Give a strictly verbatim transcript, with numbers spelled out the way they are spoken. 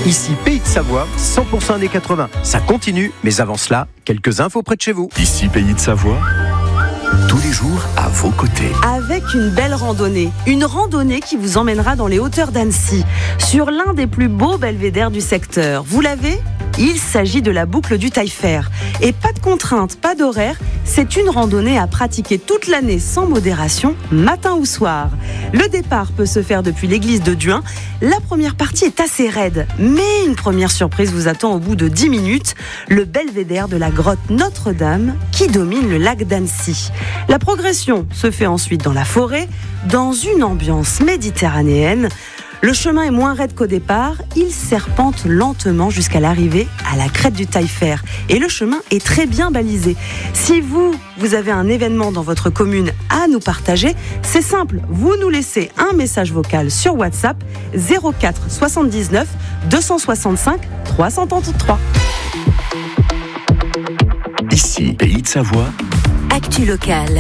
Ici Pays de Savoie, cent pour cent années quatre-vingts. Ça continue, mais avant cela, quelques infos près de chez vous. Ici Pays de Savoie, tous les jours à vos côtés. Avec une belle randonnée. Une randonnée qui vous emmènera dans les hauteurs d'Annecy, sur l'un des plus beaux belvédères du secteur. Vous l'avez ? Il s'agit de la boucle du Taillefer. Et pas de contraintes, pas d'horaire, c'est une randonnée à pratiquer toute l'année sans modération, matin ou soir. Le départ peut se faire depuis l'église de Duin. La première partie est assez raide, mais une première surprise vous attend au bout de dix minutes, le belvédère de la grotte Notre-Dame qui domine le lac d'Annecy. La progression se fait ensuite dans la forêt, dans une ambiance méditerranéenne. Le chemin est moins raide qu'au départ, il serpente lentement jusqu'à l'arrivée à la crête du Taillefer. Et le chemin est très bien balisé. Si vous, vous avez un événement dans votre commune à nous partager, c'est simple, vous nous laissez un message vocal sur WhatsApp zéro quatre soixante-dix-neuf deux cent soixante-cinq trois cent trente-trois. Ici, Pays de Savoie, Actu locale.